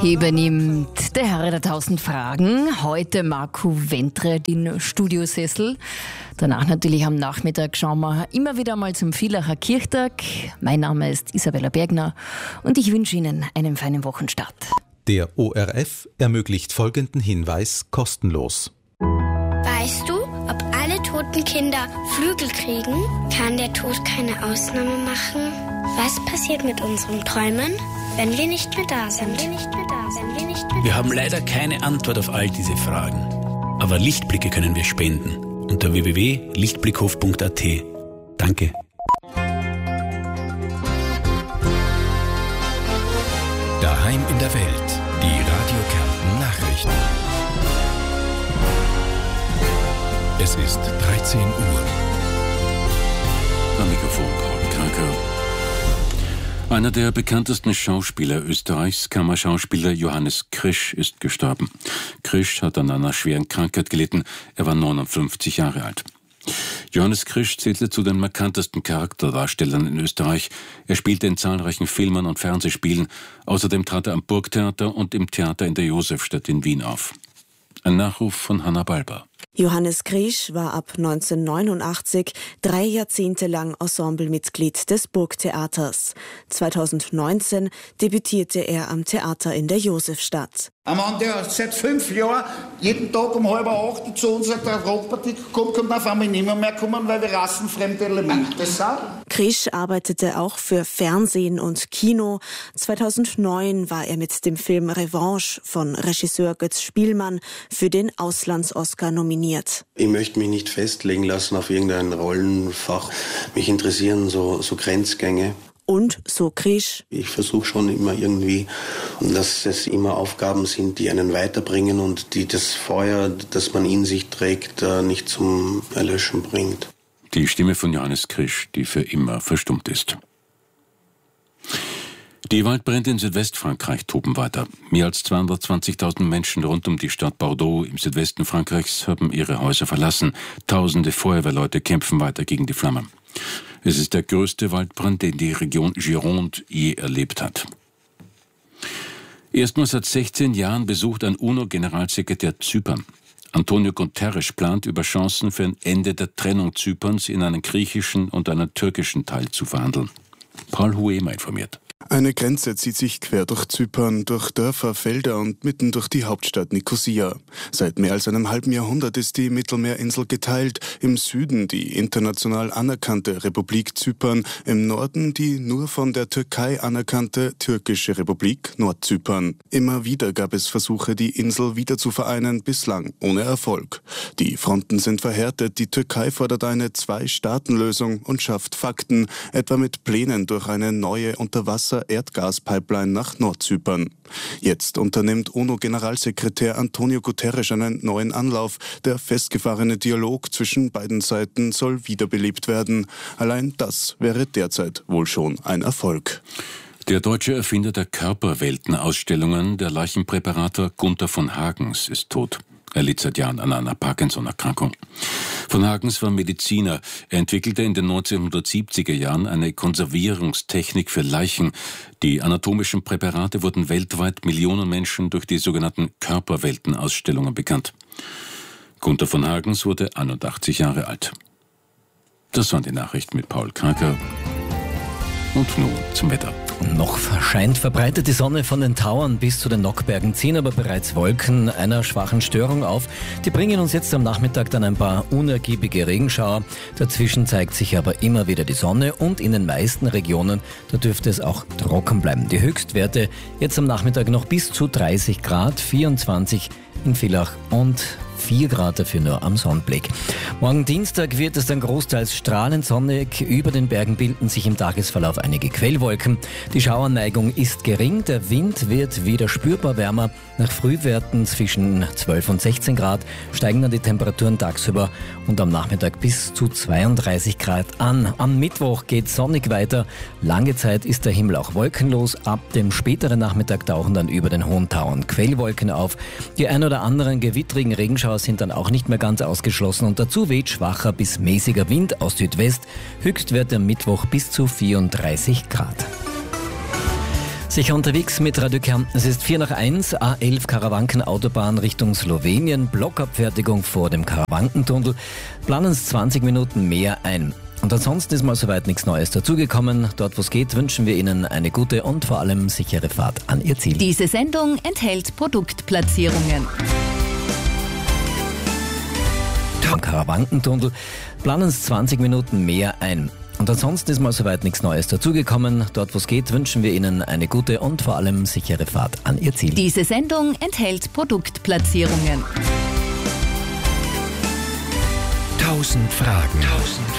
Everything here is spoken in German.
Übernimmt der Herr der 1000 Fragen. Heute Marco Ventre den Studiosessel. Danach natürlich am Nachmittag schauen wir immer wieder mal zum Villacher Kirchtag. Mein Name ist Isabella Bergner und ich wünsche Ihnen einen feinen Wochenstart. Der ORF ermöglicht folgenden Hinweis kostenlos. Weißt du, ob alle toten Kinder Flügel kriegen? Kann der Tod keine Ausnahme machen? Was passiert mit unseren Träumen, wenn wir nicht mehr da sind? Wir haben leider keine Antwort auf all diese Fragen. Aber Lichtblicke können wir spenden. Unter www.lichtblickhof.at. Danke. Daheim in der Welt. Die Radio Kärnten Nachrichten. Es ist 13 Uhr. Am Mikrofon Paul Kranker. Einer der bekanntesten Schauspieler Österreichs, Kammerschauspieler Johannes Krisch, ist gestorben. Krisch hat an einer schweren Krankheit gelitten. Er war 59 Jahre alt. Johannes Krisch zählte zu den markantesten Charakterdarstellern in Österreich. Er spielte in zahlreichen Filmen und Fernsehspielen. Außerdem trat er am Burgtheater und im Theater in der Josefstadt in Wien auf. Ein Nachruf von Hanna Balber. Johannes Krisch war ab 1989 3 Jahrzehnte lang Ensemblemitglied des Burgtheaters. 2019 debütierte er am Theater in der Josefstadt. Ein Mann, der seit 5 Jahren jeden Tag um 7:30 zu uns auf der Rockpartie kommt, kann auf einmal nicht mehr kommen, weil wir rassenfremde Elemente sind. Krisch arbeitete auch für Fernsehen und Kino. 2009 war er mit dem Film Revanche von Regisseur Götz Spielmann für den Auslands-Oscar nominiert. Ich möchte mich nicht festlegen lassen auf irgendein Rollenfach. Mich interessieren so Grenzgänge. Und so Krisch. Ich versuche schon immer irgendwie, dass es immer Aufgaben sind, die einen weiterbringen und die das Feuer, das man in sich trägt, nicht zum Erlöschen bringt. Die Stimme von Johannes Krisch, die für immer verstummt ist. Die Waldbrände in Südwestfrankreich toben weiter. Mehr als 220.000 Menschen rund um die Stadt Bordeaux im Südwesten Frankreichs haben ihre Häuser verlassen. Tausende Feuerwehrleute kämpfen weiter gegen die Flammen. Es ist der größte Waldbrand, den die Region Gironde je erlebt hat. Erstmals seit 16 Jahren besucht ein UNO-Generalsekretär Zypern. Antonio Guterres plant, über Chancen für ein Ende der Trennung Zyperns in einen griechischen und einen türkischen Teil zu verhandeln. Paul Huema informiert. Eine Grenze zieht sich quer durch Zypern, durch Dörfer, Felder und mitten durch die Hauptstadt Nikosia. Seit mehr als einem halben Jahrhundert ist die Mittelmeerinsel geteilt. Im Süden die international anerkannte Republik Zypern, im Norden die nur von der Türkei anerkannte türkische Republik Nordzypern. Immer wieder gab es Versuche, die Insel wieder zu vereinen, bislang ohne Erfolg. Die Fronten sind verhärtet, die Türkei fordert eine Zwei-Staaten-Lösung und schafft Fakten, etwa mit Plänen durch eine neue Erdgaspipeline nach Nordzypern. Jetzt unternimmt UNO-Generalsekretär Antonio Guterres einen neuen Anlauf. Der festgefahrene Dialog zwischen beiden Seiten soll wiederbelebt werden. Allein das wäre derzeit wohl schon ein Erfolg. Der deutsche Erfinder der Körperwelten-Ausstellungen, der Leichenpräparator Gunther von Hagens, ist tot. Er litt seit Jahren an einer Parkinson-Erkrankung. Von Hagens war Mediziner. Er entwickelte in den 1970er Jahren eine Konservierungstechnik für Leichen. Die anatomischen Präparate wurden weltweit Millionen Menschen durch die sogenannten Körperwelten-Ausstellungen bekannt. Gunther von Hagens wurde 81 Jahre alt. Das waren die Nachrichten mit Paul Kranker. Und nun zum Wetter. Noch scheint verbreitet die Sonne von den Tauern bis zu den Nockbergen, ziehen aber bereits Wolken einer schwachen Störung auf. Die bringen uns jetzt am Nachmittag dann ein paar unergiebige Regenschauer. Dazwischen zeigt sich aber immer wieder die Sonne und in den meisten Regionen, da dürfte es auch trocken bleiben. Die Höchstwerte jetzt am Nachmittag noch bis zu 30 Grad, 24 in Villach und 4 Grad dafür nur am Sonnenblick. Morgen Dienstag wird es dann großteils strahlend sonnig. Über den Bergen bilden sich im Tagesverlauf einige Quellwolken. Die Schauerneigung ist gering. Der Wind wird wieder spürbar wärmer. Nach Frühwerten zwischen 12 und 16 Grad steigen dann die Temperaturen tagsüber und am Nachmittag bis zu 32 Grad an. Am Mittwoch geht sonnig weiter. Lange Zeit ist der Himmel auch wolkenlos. Ab dem späteren Nachmittag tauchen dann über den hohen Tauern Quellwolken auf. Die ein oder anderen gewittrigen Regenschauer sind dann auch nicht mehr ganz ausgeschlossen und dazu weht schwacher bis mäßiger Wind aus Südwest. Höchstwerte am Mittwoch bis zu 34 Grad. Sicher unterwegs mit Radio Kärnten. Es ist 4:04, A11 Karawanken-Autobahn Richtung Slowenien. Blockabfertigung vor dem Karawankentunnel. Planen es 20 Minuten mehr ein. Und ansonsten ist mal soweit nichts Neues dazugekommen. Dort, wo es geht, wünschen wir Ihnen eine gute und vor allem sichere Fahrt an Ihr Ziel. Diese Sendung enthält Produktplatzierungen. Am Karawankentunnel planen es 20 Minuten mehr ein. Und ansonsten ist mal soweit nichts Neues dazugekommen. Dort, wo es geht, wünschen wir Ihnen eine gute und vor allem sichere Fahrt an Ihr Ziel. Diese Sendung enthält Produktplatzierungen. 1000 Fragen.